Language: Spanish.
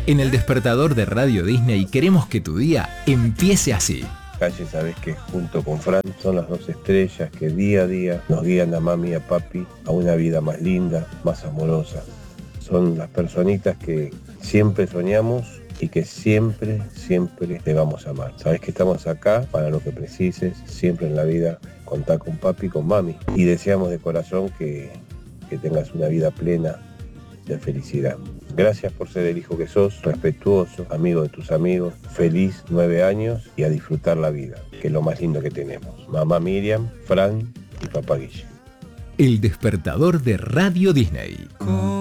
En el despertador de Radio Disney queremos que tu día empiece así. Calle, sabes que junto con Fran son las dos estrellas que día a día nos guían a mami y a papi a una vida más linda, más amorosa. Son las personitas que siempre soñamos y que siempre te vamos a amar. Sabes que estamos acá para lo que precises, siempre en la vida contá con papi y con mami. Y deseamos de corazón que tengas una vida plena de felicidad. Gracias por ser el hijo que sos, respetuoso, amigo de tus amigos, feliz 9 años y a disfrutar la vida, que es lo más lindo que tenemos. Mamá Miriam, Fran y papá Guille. El despertador de Radio Disney.